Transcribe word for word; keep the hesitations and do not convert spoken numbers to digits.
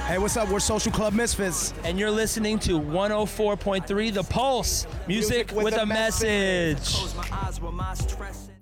Hey, what's up? We're Social Club Misfits. And you're listening to one oh four point three The Pulse. Music, Music with, with a, a message. message.